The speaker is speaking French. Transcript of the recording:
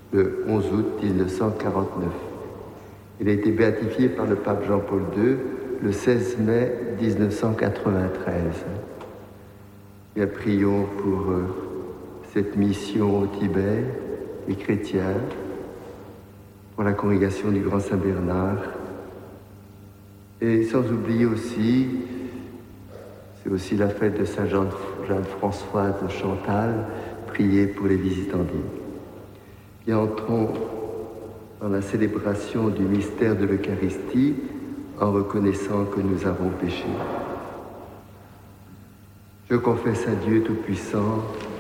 le 11 août 1949. Il a été béatifié par le pape Jean-Paul II le 16 mai 1993. Bien, prions pour cette mission au Tibet, les chrétiens, pour la congrégation du Grand Saint-Bernard, et sans oublier aussi, c'est aussi la fête de Saint Jeanne-Françoise de Chantal, prier pour les visitandines. Et entrons dans la célébration du mystère de l'Eucharistie en reconnaissant que nous avons péché. Je confesse à Dieu Tout-Puissant